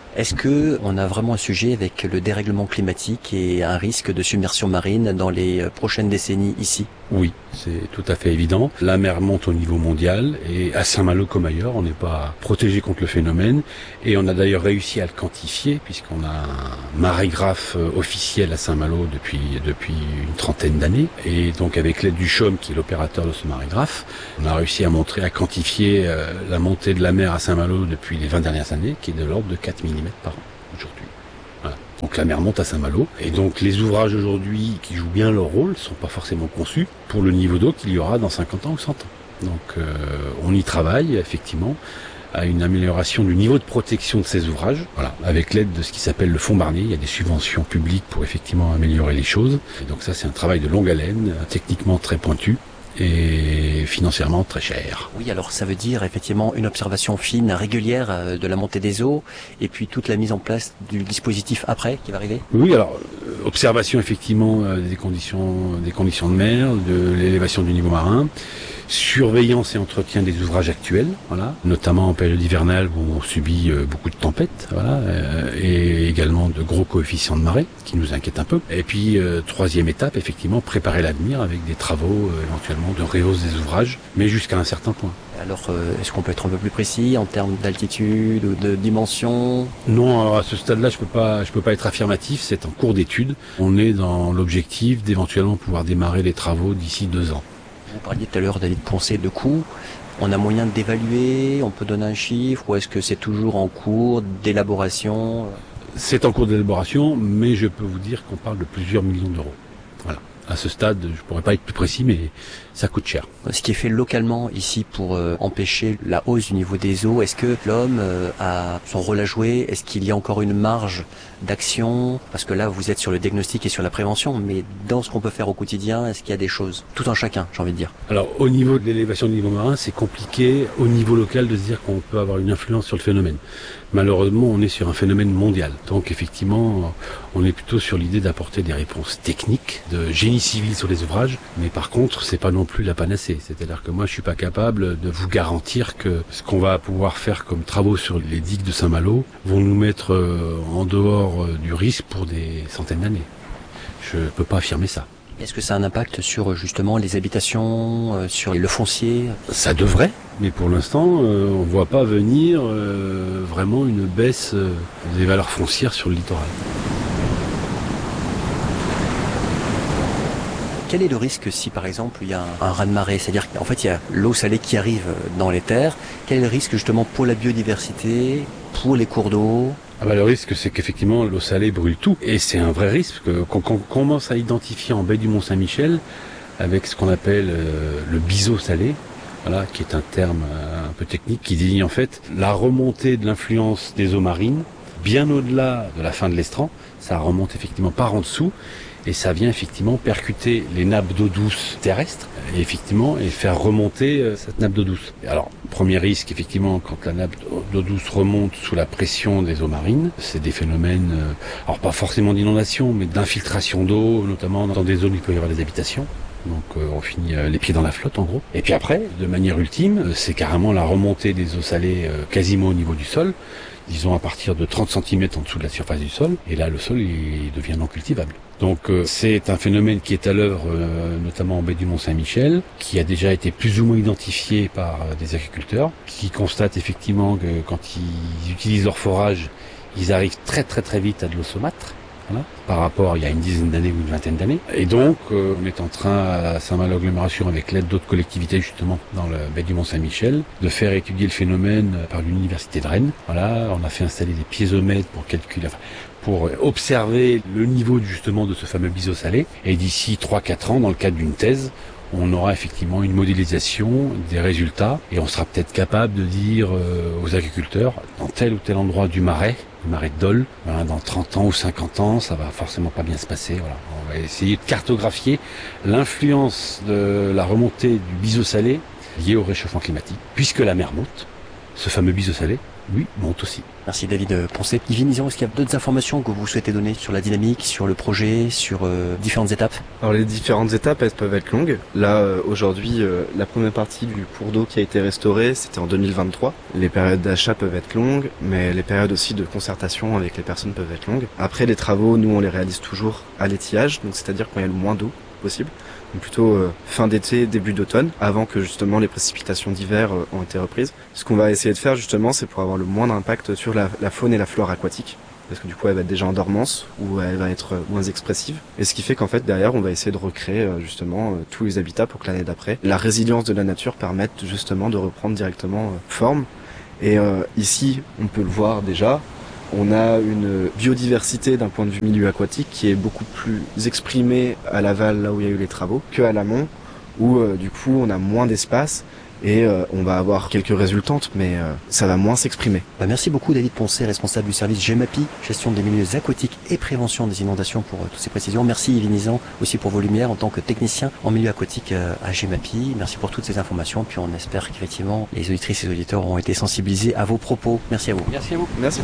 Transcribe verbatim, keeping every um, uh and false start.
Est-ce que on a vraiment un sujet avec le dérèglement climatique et un risque de submersion marine dans les prochaines décennies ici? Oui, c'est tout à fait évident. La mer monte au niveau mondial et à Saint-Malo comme ailleurs, on n'est pas protégé contre le phénomène. Et on a d'ailleurs réussi à le quantifier puisqu'on a un marégraphe officiel à Saint-Malo depuis, depuis une trentaine d'années. Et donc avec l'aide du C H O M qui est l'opérateur de ce marégraphe, on a réussi à montrer, à quantifier euh, la montée de la mer à Saint-Malo depuis les vingt dernières années, qui est de l'ordre de quatre millimètres par an aujourd'hui. Voilà. Donc la mer monte à Saint-Malo. Et donc les ouvrages aujourd'hui qui jouent bien leur rôle ne sont pas forcément conçus pour le niveau d'eau qu'il y aura dans cinquante ans ou cent ans. Donc euh, on y travaille effectivement à une amélioration du niveau de protection de ces ouvrages. Voilà, avec l'aide de ce qui s'appelle le Fonds Barnier, il y a des subventions publiques pour effectivement améliorer les choses. Et donc ça c'est un travail de longue haleine, techniquement très pointu et financièrement très cher. Oui, alors ça veut dire effectivement une observation fine, régulière de la montée des eaux et puis toute la mise en place du dispositif après qui va arriver. Oui, alors euh, observation effectivement euh, des conditions des conditions de mer, de l'élévation du niveau marin, surveillance et entretien des ouvrages actuels, voilà, notamment en période hivernale où on subit euh, beaucoup de tempêtes, voilà, euh, et également de gros coefficients de marée qui nous inquiètent un peu. Et puis euh, troisième étape, effectivement, préparer l'avenir avec des travaux euh, éventuellement de rehausse des ouvrages, mais jusqu'à un certain point. Alors, euh, est-ce qu'on peut être un peu plus précis en termes d'altitude ou de dimension? Non, alors à ce stade-là, je peux pas, je peux pas être affirmatif. C'est en cours d'étude. On est dans l'objectif d'éventuellement pouvoir démarrer les travaux d'ici deux ans. Vous parliez tout à l'heure, David Poncet, de coûts. On a moyen d'évaluer? On peut donner un chiffre? Ou est-ce que c'est toujours en cours d'élaboration? C'est en cours d'élaboration, mais je peux vous dire qu'on parle de plusieurs millions d'euros. Voilà. À ce stade, je pourrais pas être plus précis, mais ça coûte cher. Ce qui est fait localement ici pour euh, empêcher la hausse du niveau des eaux, est-ce que l'homme euh, a son rôle à jouer? Est-ce qu'il y a encore une marge d'action? Parce que là, vous êtes sur le diagnostic et sur la prévention, mais dans ce qu'on peut faire au quotidien, est-ce qu'il y a des choses? Tout en chacun, j'ai envie de dire. Alors, au niveau de l'élévation du niveau marin, c'est compliqué au niveau local de se dire qu'on peut avoir une influence sur le phénomène. Malheureusement, on est sur un phénomène mondial. Donc, effectivement, on est plutôt sur l'idée d'apporter des réponses techniques, de génie civil sur les ouvrages. Mais par contre, c'est pas non plus la panacée. C'est-à-dire que moi, je suis pas capable de vous garantir que ce qu'on va pouvoir faire comme travaux sur les digues de Saint-Malo vont nous mettre en dehors du risque pour des centaines d'années. Je peux pas affirmer ça. Est-ce que ça a un impact sur justement les habitations, euh, sur le foncier? Ça devrait, mais pour l'instant, euh, on voit pas venir euh, vraiment une baisse euh, des valeurs foncières sur le littoral. Quel est le risque si par exemple il y a un, un raz-de-marée? C'est-à-dire qu'en fait il y a l'eau salée qui arrive dans les terres. Quel est le risque justement pour la biodiversité, pour les cours d'eau? Ah bah le risque, c'est qu'effectivement l'eau salée brûle tout, et c'est un vrai risque qu'on qu'on commence à identifier en baie du Mont-Saint-Michel avec ce qu'on appelle euh, le biseau salé, voilà, qui est un terme euh, un peu technique qui désigne en fait la remontée de l'influence des eaux marines bien au-delà de la fin de l'estran. Ça remonte effectivement par en dessous. Et ça vient effectivement percuter les nappes d'eau douce terrestres et effectivement et faire remonter euh, cette nappe d'eau douce. Et alors, premier risque effectivement quand la nappe d'eau douce remonte sous la pression des eaux marines, c'est des phénomènes, euh, alors pas forcément d'inondation, mais d'infiltration d'eau, notamment dans des zones où il peut y avoir des habitations. Donc euh, on finit euh, les pieds dans la flotte en gros. Et puis après, de manière ultime, euh, c'est carrément la remontée des eaux salées euh, quasiment au niveau du sol, disons à partir de trente centimètres en dessous de la surface du sol. Et là, le sol il devient non cultivable. Donc euh, c'est un phénomène qui est à l'œuvre euh, notamment en baie du Mont-Saint-Michel, qui a déjà été plus ou moins identifié par euh, des agriculteurs, qui constatent effectivement que quand ils utilisent leur forage, ils arrivent très très très vite à de l'eau saumâtre. Voilà, par rapport à il y a une dizaine d'années ou une vingtaine d'années. Et donc, euh, on est en train, à Saint-Malo Agglomération, avec l'aide d'autres collectivités, justement, dans la baie du Mont-Saint-Michel, de faire étudier le phénomène par l'université de Rennes. Voilà, on a fait installer des piézomètres pour calculer, enfin, pour observer le niveau, justement, de ce fameux biseau salé. Et d'ici trois quatre ans, dans le cadre d'une thèse, on aura effectivement une modélisation des résultats et on sera peut-être capable de dire euh, aux agriculteurs, dans tel ou tel endroit du marais, le marais de Dole, ben, dans trente ans ou cinquante ans, ça va forcément pas bien se passer. Voilà. On va essayer de cartographier l'influence de la remontée du biseau salé liée au réchauffement climatique, puisque la mer monte, ce fameux biseau salé, lui monte aussi. Merci David Poncet. Yves Nizan, est-ce qu'il y a d'autres informations que vous souhaitez donner sur la dynamique, sur le projet, sur euh, différentes étapes? Alors les différentes étapes, elles peuvent être longues. Là, euh, aujourd'hui, euh, la première partie du cours d'eau qui a été restaurée, c'était en deux mille vingt-trois. Les périodes d'achat peuvent être longues, mais les périodes aussi de concertation avec les personnes peuvent être longues. Après, les travaux, nous, on les réalise toujours à l'étiage, donc c'est-à-dire quand il y a le moins d'eau possible. Donc plutôt euh, fin d'été, début d'automne, avant que justement les précipitations d'hiver euh, ont été reprises. Ce qu'on va essayer de faire justement, c'est pour avoir le moins d'impact sur la, la faune et la flore aquatique, parce que du coup elle va être déjà en dormance, ou elle va être euh, moins expressive. Et ce qui fait qu'en fait derrière on va essayer de recréer euh, justement euh, tous les habitats pour que l'année d'après, la résilience de la nature permette justement de reprendre directement euh, forme. Et euh, ici, on peut le voir déjà, on a une biodiversité d'un point de vue milieu aquatique qui est beaucoup plus exprimée à l'aval, là où il y a eu les travaux, qu'à l'amont, où euh, du coup on a moins d'espace et euh, on va avoir quelques résultantes, mais euh, ça va moins s'exprimer. Bah, merci beaucoup David Poncet, responsable du service GEMAPI, gestion des milieux aquatiques et prévention des inondations, pour euh, toutes ces précisions. Merci Yves Nizan aussi pour vos lumières en tant que technicien en milieu aquatique euh, à GEMAPI. Merci pour toutes ces informations, puis on espère qu'effectivement les auditrices et les auditeurs ont été sensibilisés à vos propos. Merci à vous. Merci à vous. Merci.